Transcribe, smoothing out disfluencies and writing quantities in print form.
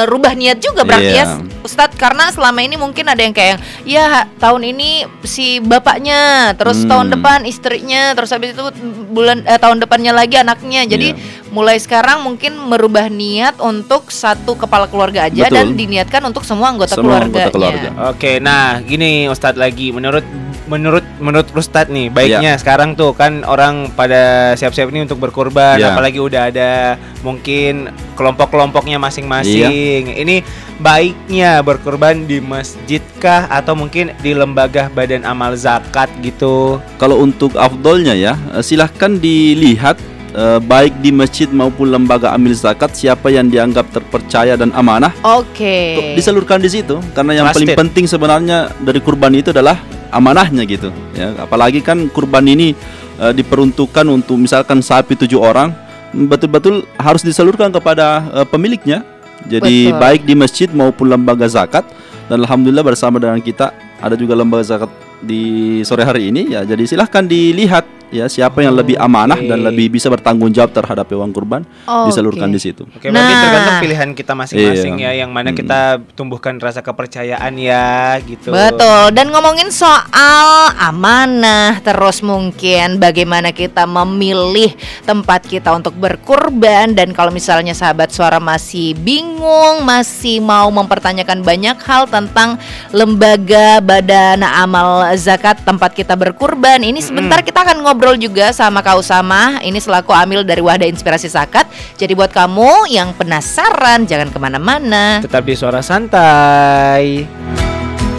merubah niat juga berarti ya Iya. Ustadz, karena selama ini mungkin ada yang kayak ya tahun ini si bapaknya, terus tahun depan istrinya, terus habis itu tahun depannya lagi anaknya. Jadi mulai sekarang mungkin merubah niat untuk satu kepala keluarga aja. Betul. Dan diniatkan untuk semua anggota Semua keluarganya. anggota keluarga. Oke, nah gini Ustadz lagi, menurut Ustadz nih, baiknya sekarang tuh kan orang pada siap-siap ini untuk berkurban, apalagi udah ada mungkin kelompok-kelompoknya masing-masing. Ini baiknya berkurban di masjid kah atau mungkin di lembaga badan amal zakat gitu? Kalau untuk afdolnya ya, silahkan dilihat baik di masjid maupun lembaga amil zakat siapa yang dianggap terpercaya dan amanah. Oke. Disalurkan di situ, karena yang paling penting sebenarnya dari kurban itu adalah amanahnya gitu ya. Apalagi kan kurban ini diperuntukkan untuk misalkan sapi 7 orang, betul-betul harus disalurkan kepada pemiliknya. Jadi baik di masjid maupun lembaga zakat. Dan alhamdulillah bersama dengan kita ada juga lembaga zakat di sore hari ini ya. Jadi silahkan dilihat ya siapa yang lebih amanah dan lebih bisa bertanggung jawab terhadap hewan kurban, disalurkan di situ. Oke, berarti tergantung pilihan kita masing-masing ya, yang mana kita tumbuhkan rasa kepercayaan ya gitu. Betul. Dan ngomongin soal amanah, terus mungkin bagaimana kita memilih tempat kita untuk berkurban. Dan kalau misalnya sahabat suara masih bingung, masih mau mempertanyakan banyak hal tentang lembaga badan amal zakat tempat kita berkurban, ini sebentar kita akan ngobrol juga sama Kak Usama. Ini selaku amil dari Wadah Inspirasi Zakat. Jadi buat kamu yang penasaran, jangan kemana-mana, tetap di Suara Santai.